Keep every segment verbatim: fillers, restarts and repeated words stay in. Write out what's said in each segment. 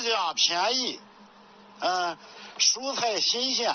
价便宜，嗯，蔬菜新鲜，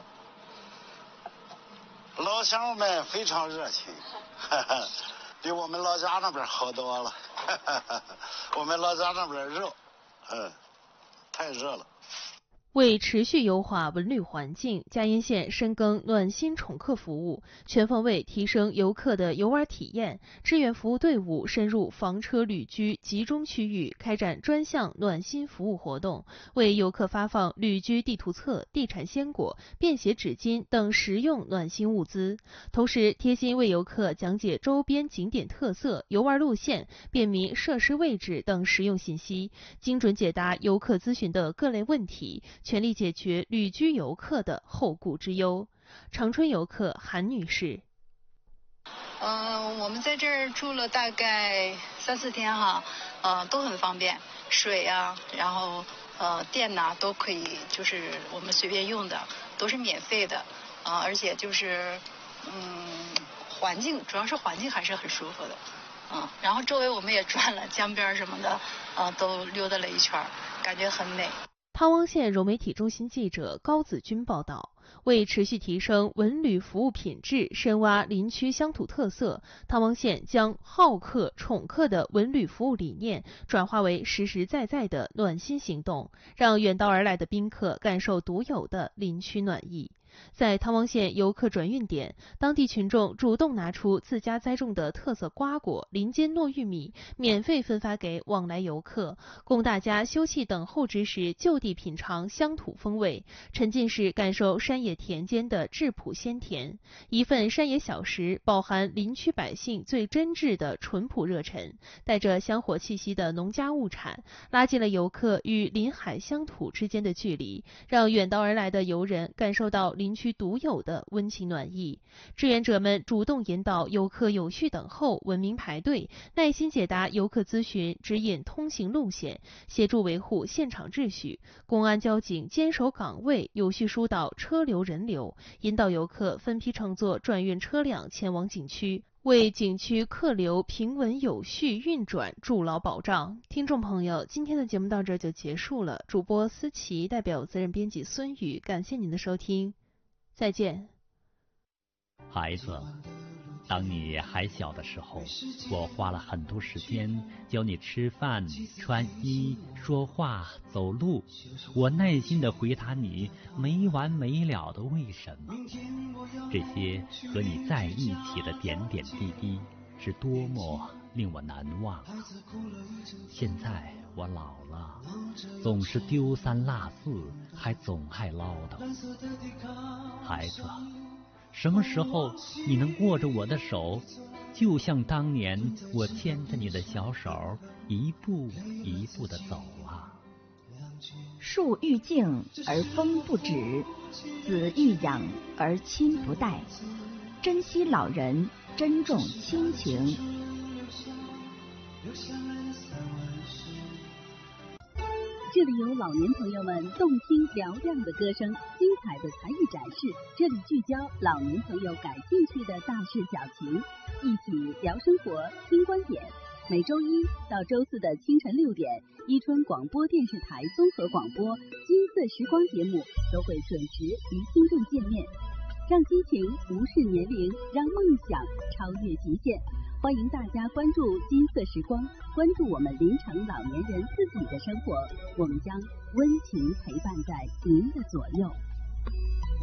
老乡们非常热情，哈哈，比我们老家那边好多了。哈哈，我们老家那边热，嗯，太热了。 为持续优化文旅环境，嘉荫县深耕暖心宠客服务，全方位提升游客的游玩体验，支援服务队伍深入房车旅居集中区域，开展专项暖心服务活动，为游客发放旅居地图册、地产鲜果、便携纸巾等实用暖心物资，同时贴心为游客讲解周边景点特色、游玩路线、便民设施位置等实用信息，精准解答游客咨询的各类问题，全力解决旅居游客的后顾之忧。长春游客韩女士： 嗯、呃，我们在这儿住了大概三四天哈，呃，都很方便，水啊，然后呃电呐、啊、都可以，就是我们随便用的，都是免费的啊、呃，而且就是嗯，环境主要是环境还是很舒服的。嗯，然后周围我们也转了江边什么的，呃，都溜达了一圈，感觉很美。 汤汪县融媒体中心记者高子军报道，为持续提升文旅服务品质，深挖林区乡土特色，汤汪县将好客宠客的文旅服务理念转化为实实在在的暖心行动，让远道而来的宾客感受独有的林区暖意。在汤汪县游客转运点，当地群众主动拿出自家栽种的特色瓜果、林间糯玉米，免费分发给往来游客，供大家休憩等候之时就地品尝乡土风味，沉浸式感受山野田间的质朴鲜甜。一份山野小食，饱含林区百姓最真挚的淳朴热忱，带着香火气息的农家物产，拉近了游客与林海乡土之间的距离，让远道而来的游人感受到林区独有的温情暖意。志愿者们主动引导游客有序等候、文明排队，耐心解答游客咨询，指引通行路线，协助维护现场秩序。公安交警坚守岗位，有序疏导车流人流，引导游客分批乘坐转运车辆前往景区，为景区客流平稳有序运转筑牢保障。听众朋友，今天的节目到这儿就结束了。主播思琪代表责任编辑孙宇，感谢您的收听，再见。 孩子，当你还小的时候，我花了很多时间教你吃饭、穿衣、说话、走路。我耐心地回答你没完没了的为什么。这些和你在一起的点点滴滴，是多么令我难忘。现在我老了，总是丢三落四，还总爱唠叨。孩子，什么时候你能握着我的手，就像当年我牵着你的小手，一步一步地走啊。 树欲静而风不止，子欲养而亲不待。珍惜老人，珍重亲情。 这里有老年朋友们动听嘹亮的歌声，精彩的才艺展示。这里聚焦老年朋友感兴趣的大事小情，一起聊生活、听观点。每周一到周四的清晨六点，伊春广播电视台综合广播《金色时光》节目都会准时与听众见面，让激情无视年龄，让梦想超越极限。欢迎大家关注金色时光，关注我们临城老年人自己的生活，我们将温情陪伴在您的左右。